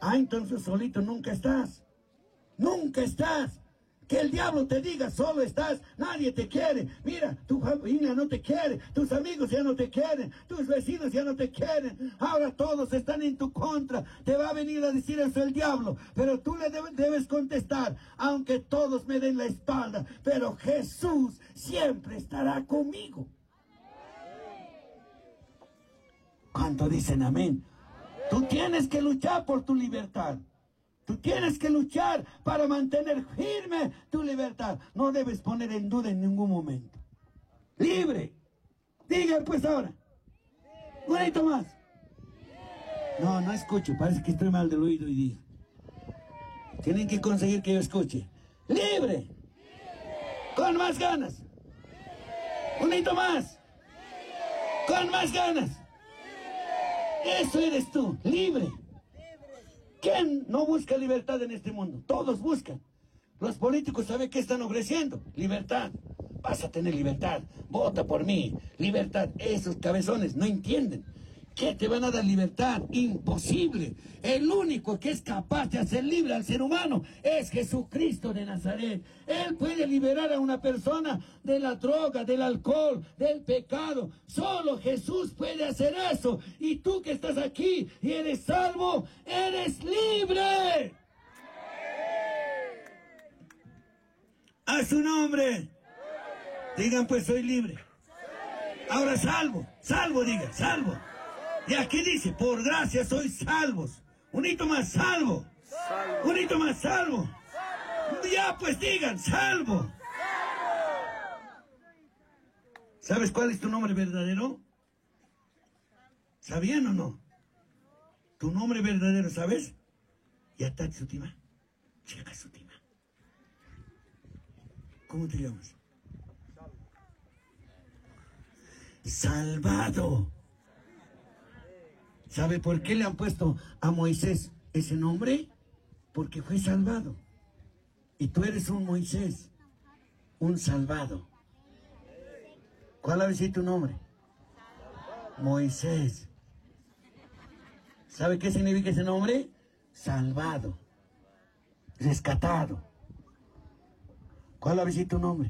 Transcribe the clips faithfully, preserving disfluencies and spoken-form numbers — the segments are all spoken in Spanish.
Ah, entonces solito nunca estás. Nunca estás. Que el diablo te diga, solo estás, nadie te quiere. Mira, tu familia no te quiere, tus amigos ya no te quieren, tus vecinos ya no te quieren. Ahora todos están en tu contra. Te va a venir a decir eso el diablo, pero tú le debes, debes contestar, aunque todos me den la espalda, pero Jesús siempre estará conmigo. ¿Cuánto dicen amén? Tú tienes que luchar por tu libertad. Tú tienes que luchar para mantener firme tu libertad. No debes poner en duda en ningún momento. Libre. Digan pues ahora. Un grito más. No, no escucho. Parece que estoy mal del oído hoy día. Tienen que conseguir que yo escuche. Libre. Con más ganas. Un grito más. Con más ganas. Eso eres tú. Libre. ¿Quién no busca libertad en este mundo? Todos buscan. Los políticos saben qué están ofreciendo. Libertad. Vas a tener libertad. Vota por mí. Libertad. Esos cabezones no entienden. ¿Qué te van a dar libertad? Imposible. El único que es capaz de hacer libre al ser humano es Jesucristo de Nazaret. Él puede liberar a una persona de la droga, del alcohol, del pecado. Solo Jesús puede hacer eso. Y tú que estás aquí y eres salvo, eres libre. A su nombre. Digan pues, soy libre. Ahora salvo. Salvo, digan, salvo. Y aquí dice, por gracia sois salvos. Un hito más, salvo. Salvo. Un hito más, salvo. Salvo. Ya pues digan, salvo. Salvo. ¿Sabes cuál es tu nombre verdadero? ¿Sabían o no? Tu nombre verdadero, ¿sabes? Yatat Sutima. Chica Sutima. ¿Cómo te llamas? Salvado. ¿Sabe por qué le han puesto a Moisés ese nombre? Porque fue salvado. Y tú eres un Moisés, un salvado. ¿Cuál ha sido tu nombre? Moisés. ¿Sabe qué significa ese nombre? Salvado, rescatado. ¿Cuál ha sido tu nombre?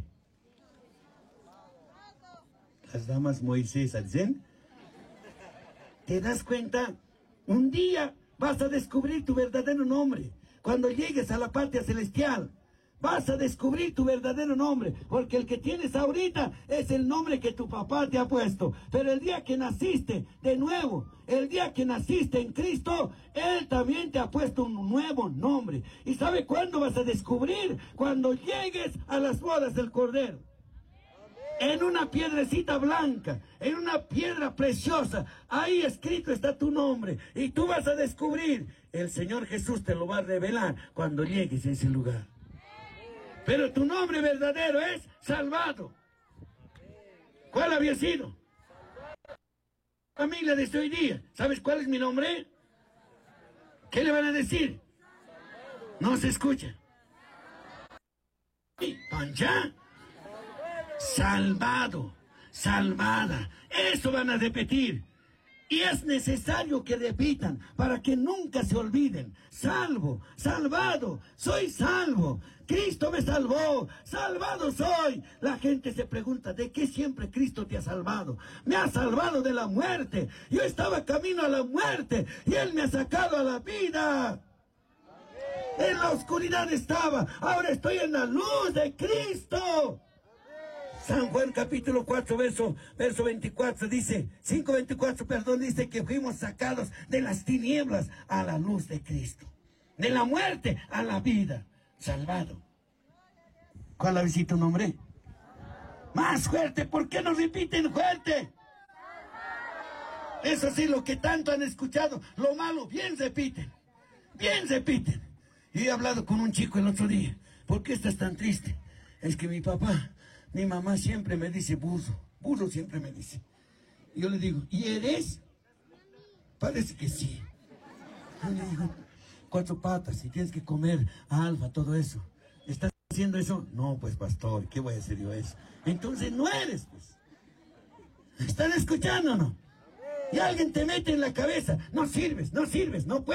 Las damas Moisés, ¿dicen? ¿Te das cuenta? Un día vas a descubrir tu verdadero nombre. Cuando llegues a la patria celestial, vas a descubrir tu verdadero nombre. Porque el que tienes ahorita es el nombre que tu papá te ha puesto. Pero el día que naciste de nuevo, el día que naciste en Cristo, Él también te ha puesto un nuevo nombre. ¿Y sabe cuándo vas a descubrir? Cuando llegues a las bodas del Cordero. En una piedrecita blanca, en una piedra preciosa, ahí escrito está tu nombre. Y tú vas a descubrir, el Señor Jesús te lo va a revelar cuando llegues a ese lugar. Pero tu nombre verdadero es salvado. ¿Cuál había sido? Familia desde hoy día, ¿sabes cuál es mi nombre? ¿Qué le van a decir? No se escucha. ¿Pancha? Salvado, salvada. Eso van a repetir. Y es necesario que repitan para que nunca se olviden. Salvo, salvado, soy salvo. Cristo me salvó, salvado soy. La gente se pregunta, ¿de qué siempre Cristo te ha salvado? Me ha salvado de la muerte. Yo estaba camino a la muerte y Él me ha sacado a la vida. En la oscuridad estaba, ahora estoy en la luz de Cristo. San Juan capítulo cuatro, verso, verso veinticuatro, dice, cinco veinticuatro, perdón, dice que fuimos sacados de las tinieblas a la luz de Cristo. De la muerte a la vida, salvado. ¿Cuál ha sido tu nombre? Más fuerte, ¿por qué no repiten fuerte? Eso sí, lo que tanto han escuchado, lo malo, bien repiten, bien repiten. Yo he hablado con un chico el otro día, ¿por qué estás tan triste? Es que mi papá... Mi mamá siempre me dice burro, burro siempre me dice. Y yo le digo, ¿y eres? Parece que sí. Yo le digo, cuatro patas y tienes que comer alfa, todo eso. ¿Estás haciendo eso? No, pues pastor, ¿qué voy a hacer yo eso? Entonces no eres, pues. ¿Están escuchando o no? Y alguien te mete en la cabeza, no sirves, no sirves, no puedes.